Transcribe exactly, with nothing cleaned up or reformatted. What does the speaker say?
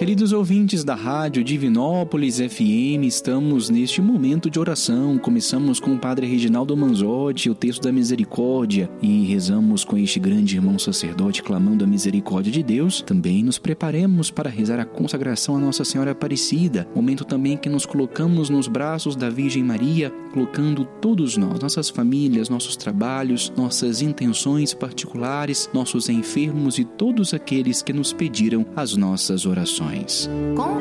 Queridos ouvintes da Rádio Divinópolis F M, estamos neste momento de oração. Começamos com o Padre Reginaldo Manzotti, o texto da misericórdia, e rezamos com este grande irmão sacerdote clamando a misericórdia de Deus. Também nos preparemos para rezar a consagração a Nossa Senhora Aparecida, momento também que nos colocamos nos braços da Virgem Maria, colocando todos nós, nossas famílias, nossos trabalhos, nossas intenções particulares, nossos enfermos e todos aqueles que nos pediram as nossas orações. Com